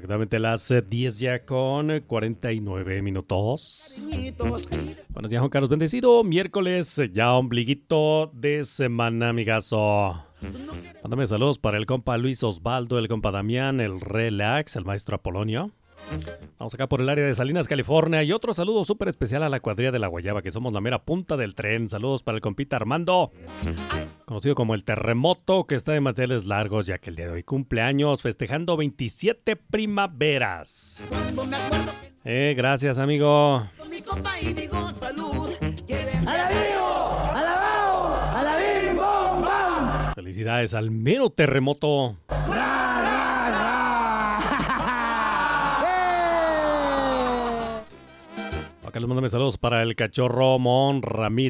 Exactamente las 10 ya con 49 minutos. Buenos días, Juan Carlos. Bendecido miércoles, ya ombliguito de semana, amigazo. Mándame saludos para el compa Luis Osvaldo, el compa Damián, el Relax, el maestro Apolonio. Vamos acá por el área de Salinas, California. Y otro saludo súper especial a la cuadrilla de la Guayaba, que somos la mera punta del tren. Saludos para el compita Armando, conocido como el Terremoto, que está de manteles largos, ya que el día de hoy cumpleaños, festejando 27 primaveras. Gracias, amigo. Felicidades al mero Terremoto. Acá les mándame saludos para el cachorro Mon Ramírez.